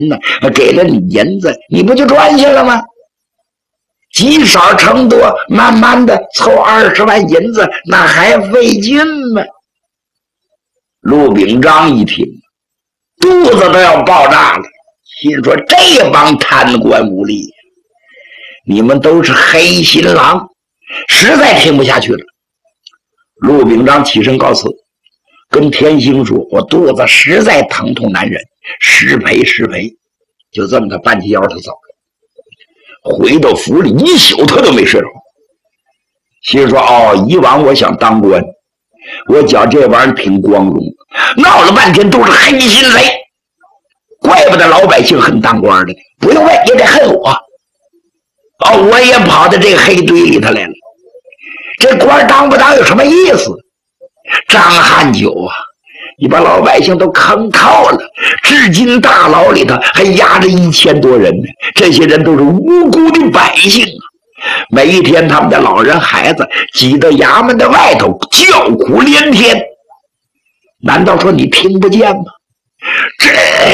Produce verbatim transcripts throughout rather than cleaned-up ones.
呢，给了你银子，你不就赚下了吗？积少成多，慢慢的凑二十万银子，那还费劲吗？陆秉章一听，肚子都要爆炸了，心说这帮贪官污吏，你们都是黑心狼，实在听不下去了。陆秉章起身告辞，跟田兴说，我肚子实在疼痛难忍，失陪失陪。就这么他半起腰他走了，回到府里一宿他都没睡着，心说哦，以往我想当官，我觉这玩意儿挺光荣，闹了半天都是黑心贼，怪不得老百姓恨当官的，不用问也得恨我。哦，我也跑到这个黑堆里头来了，这官当不当有什么意思？张汉九啊，你把老百姓都坑透了，至今大牢里头还压着一千多人呢，这些人都是无辜的百姓啊！每一天他们的老人孩子挤到衙门的外头，叫苦连天，难道说你听不见吗？这，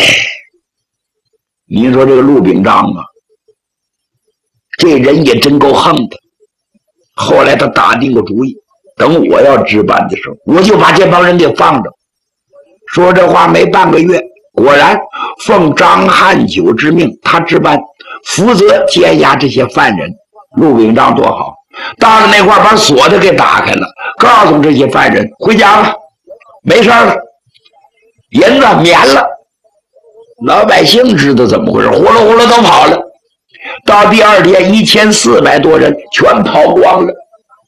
您说这个陆秉章啊，这人也真够横的。后来他打定个主意，等我要值班的时候，我就把这帮人给放着。说这话没半个月，果然奉张汉九之命，他值班，负责监押这些犯人。陆秉章多好，到了那块把锁子给打开了，告诉这些犯人回家了，没事了，银子免了。老百姓知道怎么回事，呼噜呼噜都跑了。到第二天，一千四百多人全跑光了，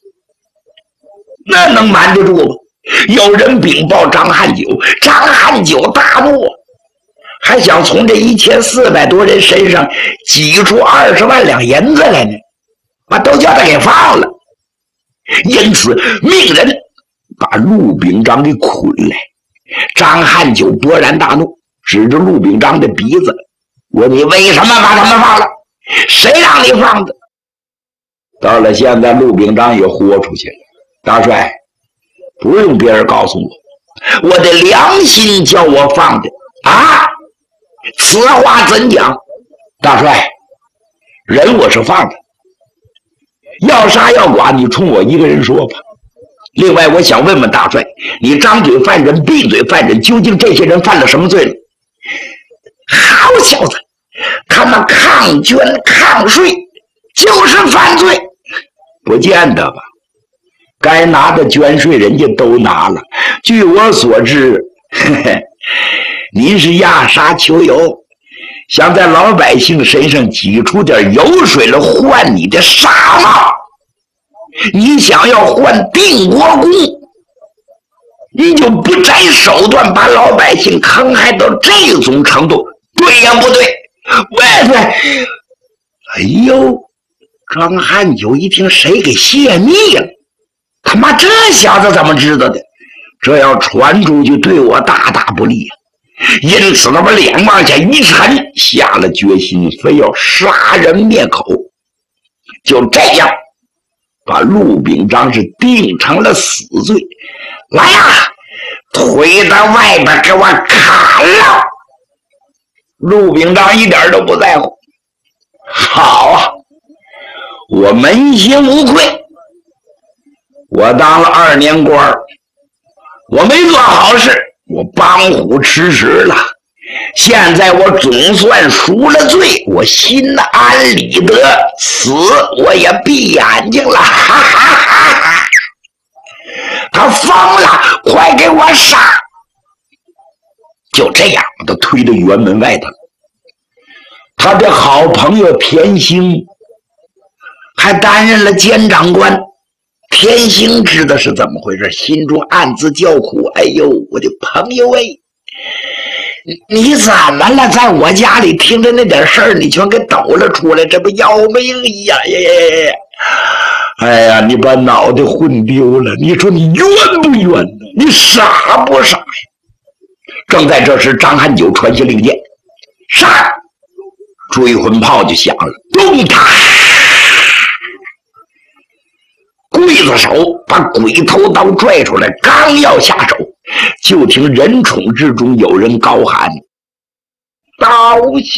那能瞒得住吗？有人禀报张汉九，张汉九大怒，还想从这一千四百多人身上挤出二十万两银子来呢，把都叫他给放了。因此命人把陆秉章给捆来。张汉九勃然大怒，指着陆秉章的鼻子问你为什么把他们放了？谁让你放的？到了现在，陆秉章也豁出去了。大帅，不用别人告诉我，我的良心叫我放的啊！此话怎讲？大帅，人我是放的，要杀要剐你冲我一个人说吧。另外我想问问大帅，你张嘴犯人闭嘴犯人，究竟这些人犯了什么罪了？好小子，他们抗捐抗税就是犯罪？不见得吧，该拿的捐税人家都拿了。据我所知，呵呵，您是压沙求油，想在老百姓身上挤出点油水来换你的沙帽，你想要换定国公，你就不摘手段把老百姓坑害到这种程度，对呀不对？喂对，哎呦，张汉九一听谁给泄密了？他妈这小子怎么知道的？这要传出去对我大大不利啊！因此他把脸往下一沉，下了决心，非要杀人灭口。就这样把陆秉章是定成了死罪。来呀，推到外边给我砍了！陆秉章一点都不在乎。好啊，我扪心无愧，我当了二年官，我没做好事，我帮虎吃食了，现在我总算赎了罪，我心安理得，死我也闭眼睛了，哈哈哈哈！他疯了，快给我杀！就这样把他推到辕门外头了。他的好朋友田兴还担任了监长官。田兴知道是怎么回事，心中暗自叫苦，哎呦我的朋友哎，你怎么了？在我家里听着那点事儿你全给抖了出来，这不要命呀呀呀呀！哎呀，你把脑袋混丢了，你说你冤不冤呢？你傻不傻呀？正在这时，张汉九传下令箭，杀！追魂炮就响了，咚他！刽子手把鬼头刀拽出来，刚要下手，就听人宠之中有人高喊： 刀